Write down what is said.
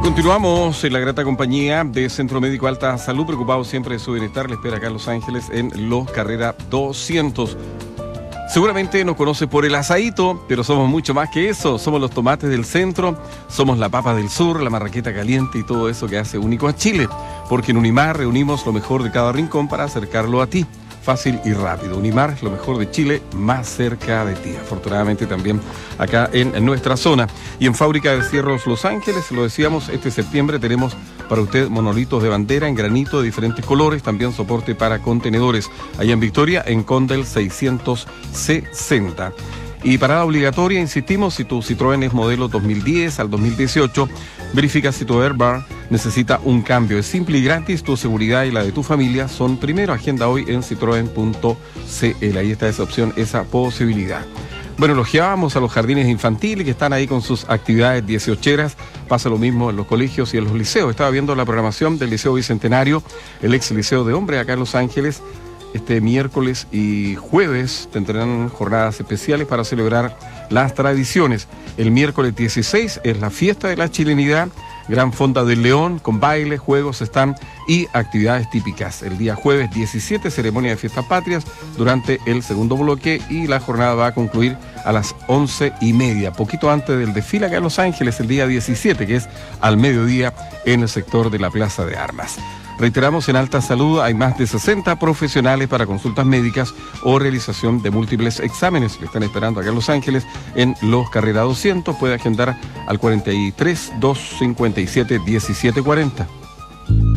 Continuamos en la grata compañía de Centro Médico Alta Salud, preocupados siempre de su bienestar. Le espera acá en Los Ángeles en Los Carrera 200. Seguramente nos conoce por el asadito, pero somos mucho más que eso. Somos los tomates del centro, somos la papa del sur, la marraqueta caliente y todo eso que hace único a Chile. Porque en Unimar reunimos lo mejor de cada rincón para acercarlo a ti. Fácil y rápido. Unimar es lo mejor de Chile, más cerca de ti. Afortunadamente también acá en nuestra zona. Y en Fábrica de Cierros Los Ángeles, lo decíamos, este septiembre tenemos para usted monolitos de bandera en granito de diferentes colores, también soporte para contenedores. Allá en Victoria, en Condel 660. Y parada obligatoria, insistimos, si tu Citroën es modelo 2010 al 2018, verifica si tu Airbar necesita un cambio. Es simple y gratis, tu seguridad y la de tu familia son primero. Agenda hoy en citroen.cl. Ahí está esa opción, esa posibilidad. Bueno, elogiábamos a los jardines infantiles que están ahí con sus actividades 18eras. Pasa lo mismo en los colegios y en los liceos. Estaba viendo la programación del Liceo Bicentenario, el ex Liceo de Hombres acá en Los Ángeles. Este miércoles y jueves tendrán jornadas especiales para celebrar las tradiciones. El miércoles 16 es la fiesta de la chilenidad, gran fonda del León con bailes, juegos, stand y actividades típicas. El día jueves 17, ceremonia de fiestas patrias durante el segundo bloque, y la jornada va a concluir a las 11:30, poquito antes del desfile acá en Los Ángeles, el día 17, que es al mediodía en el sector de la Plaza de Armas. Reiteramos, en Alta Salud hay más de 60 profesionales para consultas médicas o realización de múltiples exámenes. Le están esperando acá en Los Ángeles en Los Carrera 200. Puede agendar al 43 257 1740.